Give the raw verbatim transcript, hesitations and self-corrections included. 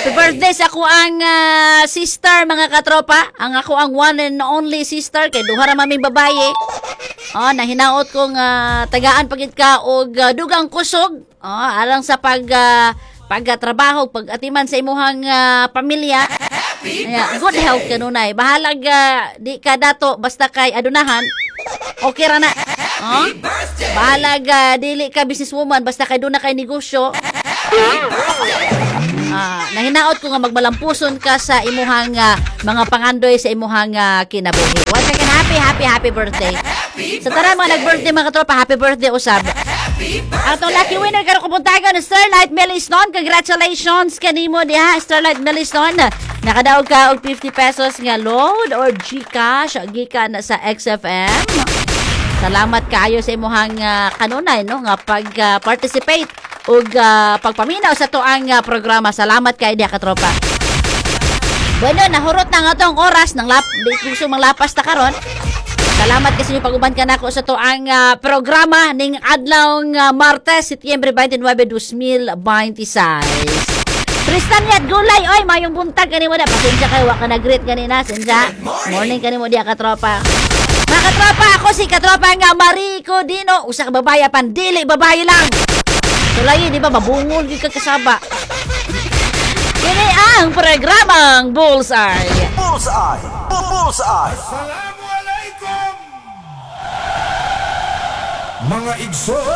Happy birthday sa ako ang ah, sister, mga katropa. Ang ako ang one and only sister kay duha ra maming babaye. Oh, nahinaot kong ah, tagaan pagit ka og ah, dugang kusog. Oh, alang sa pag ah, pagtrabaho, pag-atiman sa imuhang ah, pamilya. Aya, good health kanunay. Bahalag ah, di ka dato basta kay adunahan. Okay ra na. Oh? Bahalag ah, dili ka businesswoman basta kay duna kay negosyo. Ah, nahinaot ko nga magmalampuson ka sa imuhang ah, mga pangandoy sa imuhang uh, kinabuhi. Once again, happy, happy, happy birthday. Sa tara mga nag-birthday mga katropa, happy birthday usab. Ang itong lucky winner karon kupuntagan ng Starlight Melisnon. Congratulations kanimo diha, Starlight Melisnon. Nakadaog ka og fifty pesos nga load or GCash gikan sa X F M. Salamat kaayo sa imuhang uh, kanunay no nga pag-participate uh, ug uh, pagpaminaw sa tuang uh, programa. Salamat kay diha katropa. Bueno, nahurot na nga tong oras ng lap di gusto manglapas ta karon. Salamat kasi yung pag-uban ka na ako sa tuang uh, programa ning adlaw uh, Martes, Setyembre twenty-nine, twenty twenty-six. Tristan yat gulay, oy, mayong buntag kanimo da. Pasensya kayo, wa ka nag-greet kanina, sensya. Morning kanimo diha katropa. Mga katropa, ako si katropa nga Marico Dino. Usa ka babaya pandili, babae lang. Tulay, di ba, mabungol gid ka kasaba. Kini ang programang Bullseye. Bullseye! Bullseye! Assalamualaikum mga igsoon.